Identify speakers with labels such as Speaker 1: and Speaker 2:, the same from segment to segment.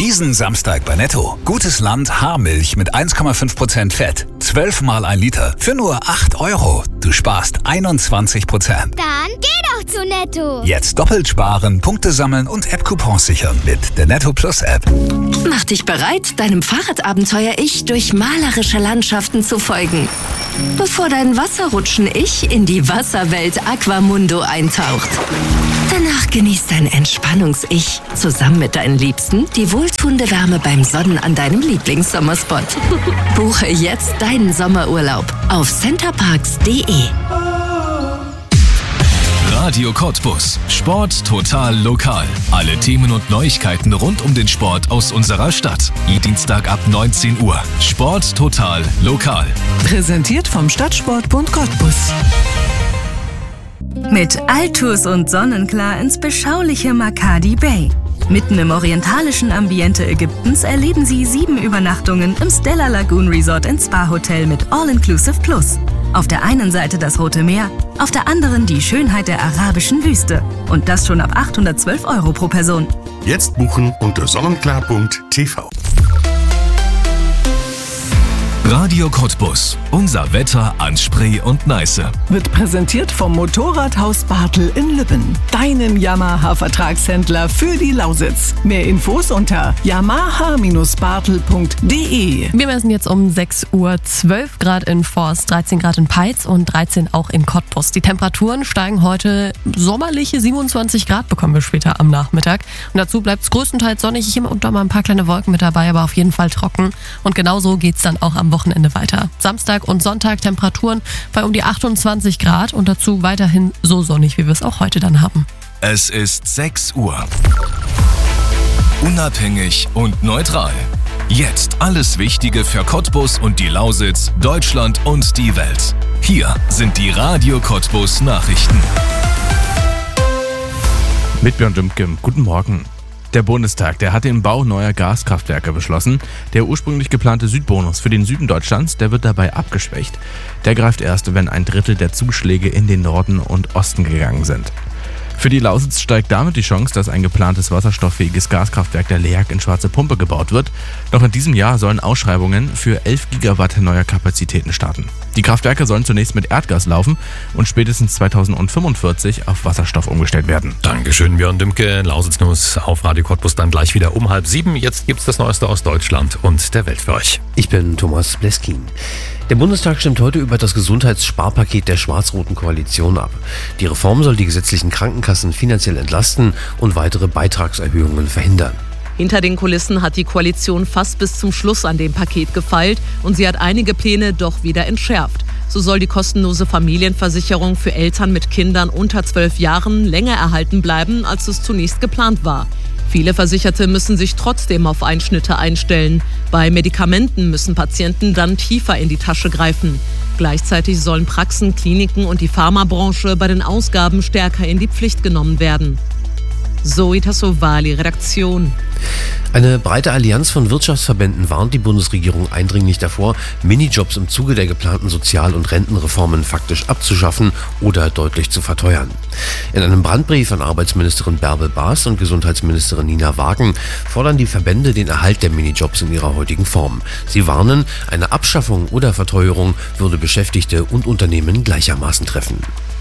Speaker 1: Diesen Samstag bei Netto. Gutes Land Haarmilch mit 1,5% Fett. 12 mal 1 Liter für nur 8 €. Du sparst 21%.
Speaker 2: Dann geh doch zu Netto.
Speaker 1: Jetzt doppelt sparen, Punkte sammeln und App-Coupons sichern mit der Netto Plus App.
Speaker 3: Mach dich bereit, deinem Fahrradabenteuer-Ich durch malerische Landschaften zu folgen. Bevor dein Wasserrutschen-Ich in die Wasserwelt Aquamundo eintaucht. Danach genießt dein Entspannungs-Ich zusammen mit deinen Liebsten die wohltuende Wärme beim Sonnen an deinem Lieblingssommerspot. Buche jetzt deinen Sommerurlaub auf centerparks.de.
Speaker 4: Radio Cottbus. Sport total lokal. Alle Themen und Neuigkeiten rund um den Sport aus unserer Stadt. Jeden Dienstag ab 19 Uhr. Sport total lokal.
Speaker 5: Präsentiert vom Stadtsportbund Cottbus.
Speaker 6: Mit Altus und Sonnenklar ins beschauliche Makadi Bay. Mitten im orientalischen Ambiente Ägyptens erleben Sie 7 Übernachtungen im Stella Lagoon Resort & Spa Hotel mit All-Inclusive Plus. Auf der einen Seite das Rote Meer, auf der anderen die Schönheit der arabischen Wüste. Und das schon ab 812 € pro Person.
Speaker 7: Jetzt buchen unter sonnenklar.tv.
Speaker 4: Radio Cottbus. Unser Wetter an Spree und Neiße.
Speaker 5: Wird präsentiert vom Motorradhaus Bartel in Lübben. Deinem Yamaha-Vertragshändler für die Lausitz. Mehr Infos unter yamaha-bartel.de.
Speaker 8: Wir messen jetzt um 6 Uhr 12 Grad in Forst, 13 Grad in Peitz und 13 auch in Cottbus. Die Temperaturen steigen heute sommerliche 27 Grad, bekommen wir später am Nachmittag. Und dazu bleibt es größtenteils sonnig, hier und da mal ein paar kleine Wolken mit dabei, aber auf jeden Fall trocken. Und genauso geht es dann auch am Wochenende weiter. Samstag und Sonntag Temperaturen bei um die 28 Grad und dazu weiterhin so sonnig, wie wir es auch heute dann haben.
Speaker 4: Es ist 6 Uhr. Unabhängig und neutral. Jetzt alles Wichtige für Cottbus und die Lausitz, Deutschland und die Welt. Hier sind die Radio Cottbus Nachrichten.
Speaker 9: Mit Björn Dümke. Guten Morgen. Der Bundestag, der hat den Bau neuer Gaskraftwerke beschlossen. Der ursprünglich geplante Südbonus für den Süden Deutschlands, der wird dabei abgeschwächt. Der greift erst, wenn 1/3 der Zuschläge in den Norden und Osten gegangen sind. Für die Lausitz steigt damit die Chance, dass ein geplantes wasserstofffähiges Gaskraftwerk der LEAG in Schwarze Pumpe gebaut wird. Noch in diesem Jahr sollen Ausschreibungen für 11 Gigawatt neuer Kapazitäten starten. Die Kraftwerke sollen zunächst mit Erdgas laufen und spätestens 2045 auf Wasserstoff umgestellt werden.
Speaker 10: Dankeschön, Björn Dümke. Lausitz News auf Radio Cottbus dann gleich wieder um 6:30. Jetzt gibt's das Neueste aus Deutschland und der Welt für euch.
Speaker 11: Ich bin Thomas Bleskin. Der Bundestag stimmt heute über das Gesundheitssparpaket der schwarz-roten Koalition ab. Die Reform soll die gesetzlichen Krankenkassen finanziell entlasten und weitere Beitragserhöhungen verhindern.
Speaker 12: Hinter den Kulissen hat die Koalition fast bis zum Schluss an dem Paket gefeilt und sie hat einige Pläne doch wieder entschärft. So soll die kostenlose Familienversicherung für Eltern mit Kindern unter 12 Jahren länger erhalten bleiben, als es zunächst geplant war. Viele Versicherte müssen sich trotzdem auf Einschnitte einstellen. Bei Medikamenten müssen Patienten dann tiefer in die Tasche greifen. Gleichzeitig sollen Praxen, Kliniken und die Pharmabranche bei den Ausgaben stärker in die Pflicht genommen werden. Zoe Tassovali, Redaktion.
Speaker 11: Eine breite Allianz von Wirtschaftsverbänden warnt die Bundesregierung eindringlich davor, Minijobs im Zuge der geplanten Sozial- und Rentenreformen faktisch abzuschaffen oder deutlich zu verteuern. In einem Brandbrief an Arbeitsministerin Bärbel Baas und Gesundheitsministerin Nina Wagen fordern die Verbände den Erhalt der Minijobs in ihrer heutigen Form. Sie warnen, eine Abschaffung oder Verteuerung würde Beschäftigte und Unternehmen gleichermaßen treffen.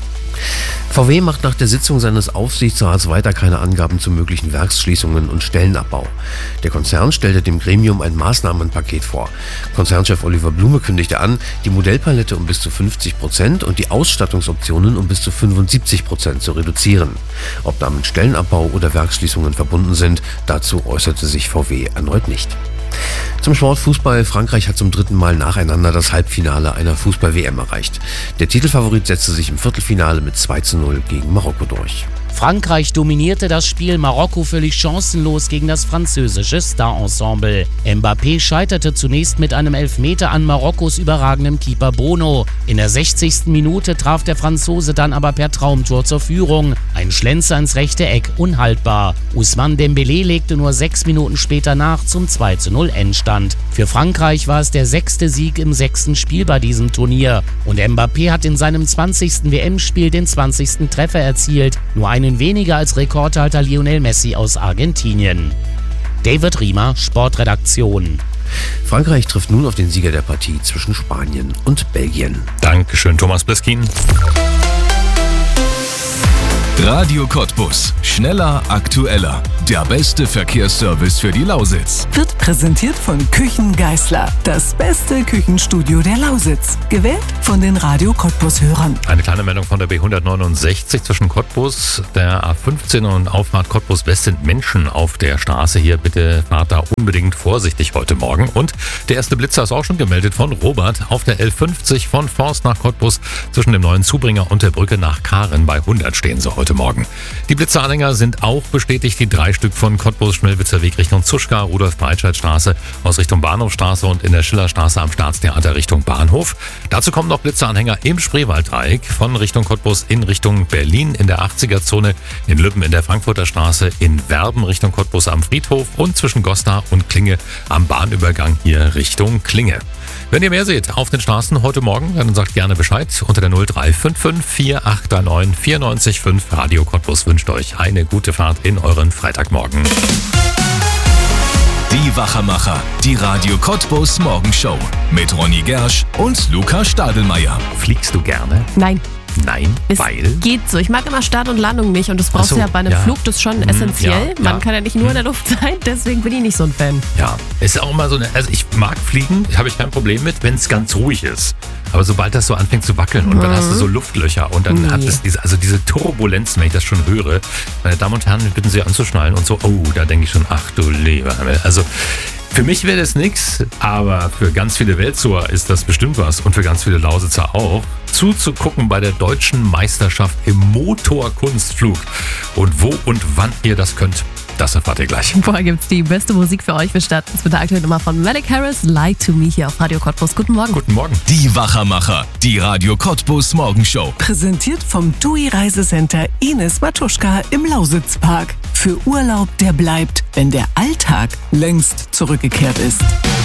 Speaker 11: VW macht nach der Sitzung seines Aufsichtsrats weiter keine Angaben zu möglichen Werksschließungen und Stellenabbau. Der Konzern stellte dem Gremium ein Maßnahmenpaket vor. Konzernchef Oliver Blume kündigte an, die Modellpalette um bis zu 50% und die Ausstattungsoptionen um bis zu 75% zu reduzieren. Ob damit Stellenabbau oder Werksschließungen verbunden sind, dazu äußerte sich VW erneut nicht. Zum Sport Fußball. Frankreich hat zum 3. Mal nacheinander das Halbfinale einer Fußball-WM erreicht. Der Titelfavorit setzte sich im Viertelfinale mit 2:0 gegen Marokko durch.
Speaker 13: Frankreich dominierte das Spiel, Marokko völlig chancenlos gegen das französische Star-Ensemble. Mbappé scheiterte zunächst mit einem Elfmeter an Marokkos überragendem Keeper Bono. In der 60. Minute traf der Franzose dann aber per Traumtor zur Führung. Ein Schlenzer ins rechte Eck, unhaltbar. Ousmane Dembélé legte nur 6 Minuten später nach zum 2:0 Endstand. Für Frankreich war es der 6. Sieg im 6. Spiel bei diesem Turnier. Und Mbappé hat in seinem 20. WM-Spiel den 20. Treffer erzielt. Nur einen weniger als Rekordhalter Lionel Messi aus Argentinien. David Riemer, Sportredaktion.
Speaker 11: Frankreich trifft nun auf den Sieger der Partie zwischen Spanien und Belgien.
Speaker 10: Dankeschön, Thomas Bliskin.
Speaker 4: Radio Cottbus. Schneller, aktueller. Der beste Verkehrsservice für die Lausitz.
Speaker 5: Wird präsentiert von Küchen Geisler. Das beste Küchenstudio der Lausitz. Gewählt von den Radio Cottbus-Hörern.
Speaker 10: Eine kleine Meldung von der B169 zwischen Cottbus, der A15 und Auffahrt Cottbus West sind Menschen auf der Straße. Hier bitte fahrt da unbedingt vorsichtig heute Morgen. Und der erste Blitzer ist auch schon gemeldet von Robert auf der L50 von Forst nach Cottbus zwischen dem neuen Zubringer und der Brücke nach Karen. Bei 100 stehen sie heute Morgen. Die Blitzeranhänger sind auch bestätigt, die 3 Stück von Cottbus, Schmelwitzer Weg Richtung Zuschka, Rudolf-Breitscheid-Straße aus Richtung Bahnhofstraße und in der Schillerstraße am Staatstheater Richtung Bahnhof. Dazu kommen noch Blitzeranhänger im Spreewalddreieck von Richtung Cottbus in Richtung Berlin in der 80er-Zone, in Lübben in der Frankfurter Straße, in Werben Richtung Cottbus am Friedhof und zwischen Goslar und Klinge am Bahnübergang hier Richtung Klinge. Wenn ihr mehr seht auf den Straßen heute Morgen, dann sagt gerne Bescheid unter der 0355 4839 94,5. Radio Cottbus wünscht euch eine gute Fahrt in euren Freitagmorgen.
Speaker 4: Die Wachermacher, die Radio Cottbus Morgenshow mit Ronny Gersch und Luca Stadelmeier.
Speaker 10: Fliegst du gerne?
Speaker 8: Nein.
Speaker 10: Nein,
Speaker 8: Es
Speaker 10: weil?
Speaker 8: geht so. Ich mag immer Start und Landung nicht und das brauchst du ja bei einem Flug, das ist schon essentiell. Man kann ja nicht nur in der Luft sein, deswegen bin ich nicht so ein Fan.
Speaker 10: Ja, es ist auch immer so also ich mag fliegen, habe ich kein Problem mit, wenn es ganz ruhig ist. Aber sobald das so anfängt zu wackeln und dann hast du so Luftlöcher und dann hat es diese Turbulenzen, wenn ich das schon höre. Meine Damen und Herren, wir bitten Sie anzuschnallen und so, da denke ich schon, ach du lieber Himmel. Also für mich wäre das nix, aber für ganz viele Weltzuher ist das bestimmt was und für ganz viele Lausitzer auch. Zuzugucken bei der deutschen Meisterschaft im Motorkunstflug. Und wo und wann ihr das könnt, das erfahrt ihr gleich.
Speaker 8: Vorher gibt's die beste Musik für euch. Wir starten mit der aktuellen Nummer von Malik Harris, Lie to Me hier auf Radio Cottbus. Guten Morgen.
Speaker 10: Guten Morgen.
Speaker 4: Die Wachermacher, die Radio Cottbus Morgenshow.
Speaker 5: Präsentiert vom TUI Reisecenter Ines Matuschka im Lausitzpark. Für Urlaub, der bleibt, wenn der Alltag längst zurückgekehrt ist.